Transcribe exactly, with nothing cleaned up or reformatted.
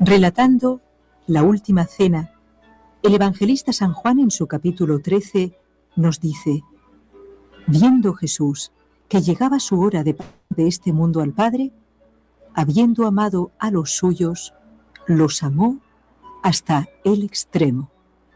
Relatando la última cena, el evangelista San Juan en su capítulo trece nos dice: viendo Jesús que llegaba su hora de partir de este mundo al Padre, habiendo amado a los suyos, los amó hasta el extremo.